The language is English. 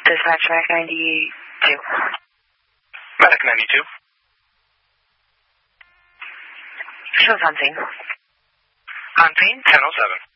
Dispatch Mac 92. Mac 92. Shows on scene. On scene, 1007.